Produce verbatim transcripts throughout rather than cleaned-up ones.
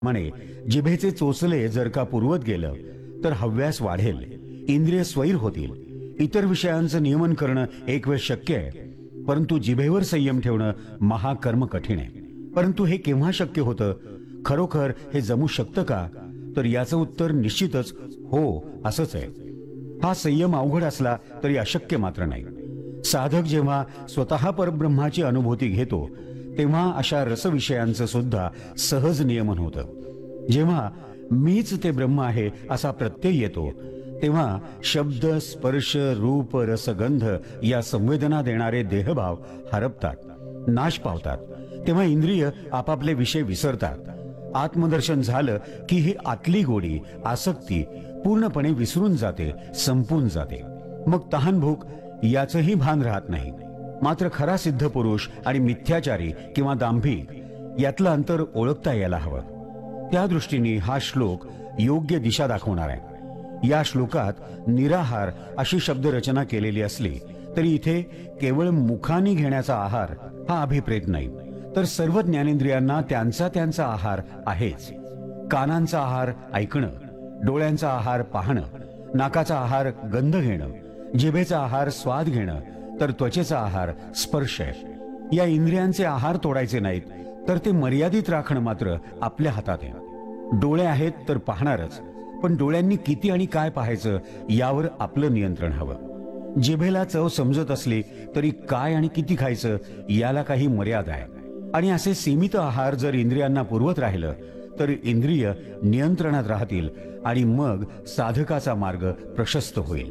म्हणे जिभेचे चोचले जर का पुरवत गेलं तर हव्यास वाढेल, इंद्रिय स्वैर होतील. इतर विषयांचं नियमन करणं एक वेळ शक्य आहे, परंतु जिभेवर संयम ठेवणं महाकर्म कठीण आहे. परंतु हे केव्हा शक्य होतं? खरोखर हे जमू शकतं का? तर याचं उत्तर निश्चितच हो असंच आहे. हा संयम अवघड असला तरी अशक्य मात्र नाही. साधक जेव्हा स्वतः परब्रह्माची अनुभूती घेतो तेव्हा अशा रसविषयांचं सुद्धा सहज नियमन होतं. जेव्हा मीच ते ब्रह्म आहे असा प्रत्यय येतो तेव्हा शब्द, स्पर्श, रूप, रसगंध या संवेदना देणारे देहभाव हरपतात, नाश पावतात. तेव्हा इंद्रिय आपापले विषय विसरतात. आत्मदर्शन झालं की ही आतली गोडी, आसक्ती पूर्णपणे विसरून जाते, संपून जाते. मग तहानभूक याचंही भान राहत नाही. मात्र खरा सिद्ध पुरुष आणि मिथ्याचारी किंवा दांभिक यातलं अंतर ओळखता यायला हवं. त्या दृष्टीने हा श्लोक योग्य दिशा दाखवणार आहे. या श्लोकात निराहार अशी शब्दरचना केलेली असली तरी इथे केवळ मुखाने घेण्याचा आहार हा अभिप्रेत नाही, तर सर्व ज्ञानेंद्रियांना त्यांचा त्यांचा आहार आहेच. कानांचा आहार ऐकणं, डोळ्यांचा आहार पाहणं, नाकाचा आहार गंध घेणं, जिभेचा आहार स्वाद घेणं, तर त्वचेचा आहार स्पर्श आहे. या इंद्रियांचे आहार तोडायचे नाहीत, तर ते मर्यादित राखणं मात्र आपल्या हातात आहे. डोळे आहेत तर पाहणारच, पण डोळ्यांनी किती आणि काय पाहायचं यावर आपलं नियंत्रण हवं. जिभेला चव समजत असली तरी काय आणि किती खायचं याला काही मर्यादा आहे. आणि असे सीमित आहार जर इंद्रियांना पुरवत राहिलं तर इंद्रिय नियंत्रणात राहतील आणि मग साधकाचा मार्ग प्रशस्त होईल.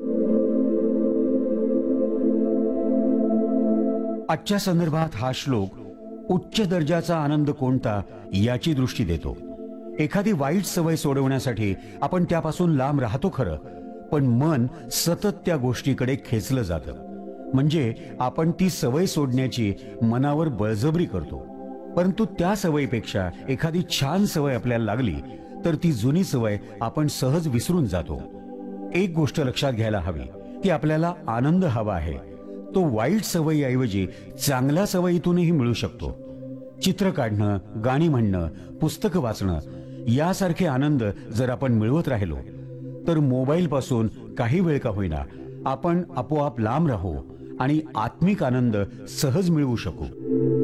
आजच्या संदर्भात हा श्लोक उच्च दर्जाचा आनंद कोणता याची दृष्टी देतो. एखादी वाईट सवय सोडवण्यासाठी आपण त्यापासून लांब राहतो खरं, पण मन सतत त्या गोष्टीकडे खेचलं जातं. म्हणजे आपण ती सवय सोडण्याची मनावर बळजबरी करतो. परंतु त्या सवयीपेक्षा एखादी छान सवय आपल्याला लागली तर ती जुनी सवय आपण सहज विसरून जातो. एक गोष्ट लक्षात घ्यायला हवी की आपल्याला आनंद हवा आहे, तो वाईट सवयीऐवजी चांगल्या सवयीतूनही मिळू शकतो. चित्र काढणं, गाणी म्हणणं, पुस्तकं वाचणं यासारखे आनंद जर आपण मिळवत राहिलो तर मोबाईल पासून काही वेळ का होईना आपण आपोआप लांब राहू आणि आत्मिक आनंद सहज मिळवू शकू.